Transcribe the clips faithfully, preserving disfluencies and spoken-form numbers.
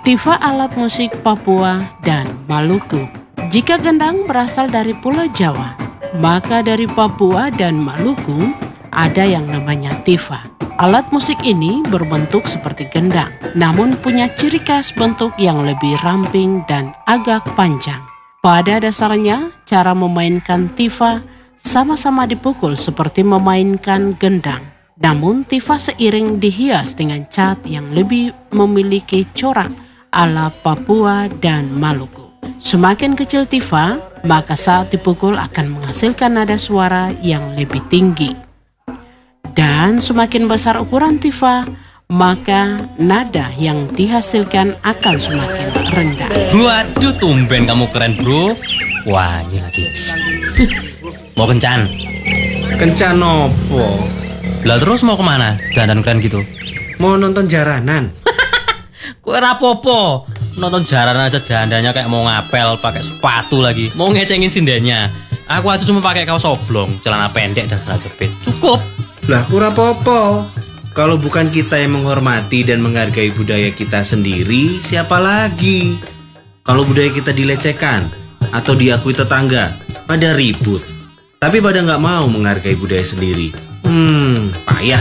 Tifa alat musik Papua dan Maluku. Jika gendang berasal dari Pulau Jawa, maka dari Papua dan Maluku ada yang namanya tifa. Alat musik ini berbentuk seperti gendang, namun punya ciri khas bentuk yang lebih ramping dan agak panjang. Pada dasarnya, cara memainkan tifa sama-sama dipukul seperti memainkan gendang. Namun tifa seiring dihias dengan cat yang lebih memiliki corak ala Papua dan Maluku. Semakin kecil tifa, maka saat dipukul akan menghasilkan nada suara yang lebih tinggi. Dan semakin besar ukuran tifa, maka nada yang dihasilkan akan semakin rendah. Waduh, tumben kamu keren, bro. Wah, ini lagi. Mau kencan? Kencan opo? Lah terus mau kemana? Dandan keren gitu. Mau nonton jaranan? Kue rapopo. Nonton jaranan aja dandannya kayak mau ngapel, pakai sepatu lagi. Mau ngecengin sindennya. Aku aja cuma pakai kaos oblong, celana pendek dan celana jepit. Cukup. Lah kurang apa-apa. Kalau bukan kita yang menghormati dan menghargai budaya kita sendiri, siapa lagi? Kalau budaya kita dilecehkan atau diakui tetangga, pada ribut. Tapi pada nggak mau menghargai budaya sendiri. Hmm, payah.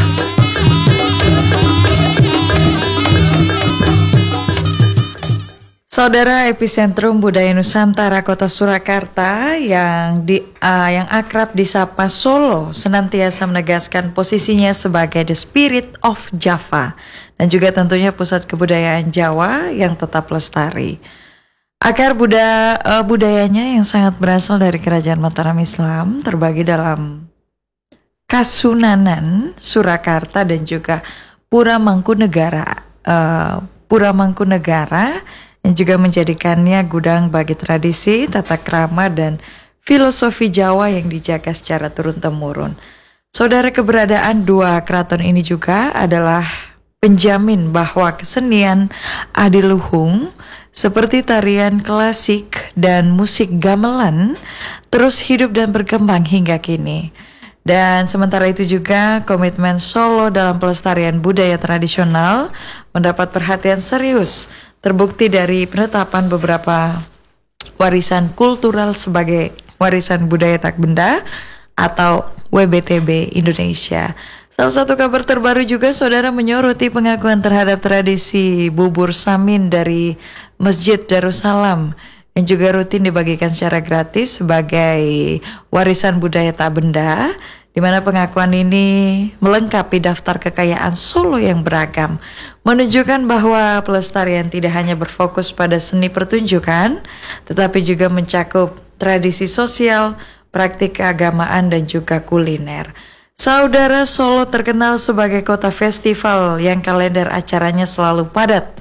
Saudara, Epicentrum Budaya Nusantara Kota Surakarta yang di uh, yang akrab disapa Solo senantiasa menegaskan posisinya sebagai the spirit of Java dan juga tentunya pusat kebudayaan Jawa yang tetap lestari. Akar buda, uh, budayanya yang sangat berasal dari Kerajaan Mataram Islam terbagi dalam Kasunanan, Surakarta dan juga Pura Mangkunegara. Uh, Pura Mangkunegara yang juga menjadikannya gudang bagi tradisi, tata krama, dan filosofi Jawa yang dijaga secara turun-temurun. Saudara, keberadaan dua keraton ini juga adalah penjamin bahwa kesenian adiluhung seperti tarian klasik dan musik gamelan terus hidup dan berkembang hingga kini. Dan sementara itu juga komitmen Solo dalam pelestarian budaya tradisional mendapat perhatian serius, terbukti dari penetapan beberapa warisan kultural sebagai warisan budaya tak benda atau W B T B Indonesia. Salah satu kabar terbaru juga, saudara, menyoroti pengakuan terhadap tradisi bubur samin dari Masjid Darussalam yang juga rutin dibagikan secara gratis sebagai warisan budaya tak benda, di mana pengakuan ini melengkapi daftar kekayaan Solo yang beragam, menunjukkan bahwa pelestarian tidak hanya berfokus pada seni pertunjukan, tetapi juga mencakup tradisi sosial, praktik keagamaan, dan juga kuliner. Saudara, Solo terkenal sebagai kota festival yang kalender acaranya selalu padat,